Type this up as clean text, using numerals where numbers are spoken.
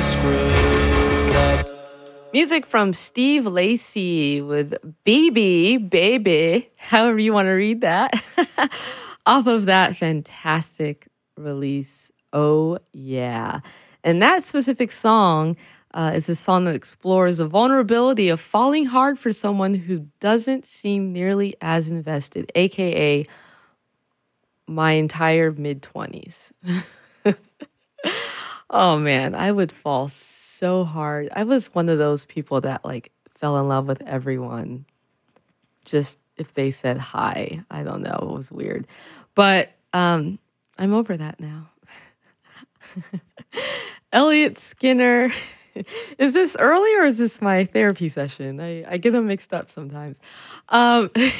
screwed up. Music from Steve Lacy with Baby, however you want to read that, off of that fantastic release, Oh Yeah. And that specific song is a song that explores the vulnerability of falling hard for someone who doesn't seem nearly as invested, aka my entire mid-20s. Oh man, I would fall so hard. I was one of those people that like fell in love with everyone just if they said hi. I don't know, it was weird. But I'm over that now. Elliot Skinner. Is this early or is this my therapy session? I get them mixed up sometimes.